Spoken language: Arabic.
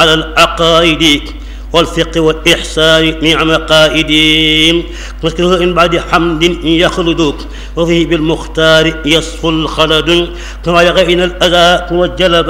على العقائد والفقه والإحسان نعم قائدين. نذكره إن بعد حمد يخلد وفيه بالمختار يصف الخلد كما يغين الأذى والجلب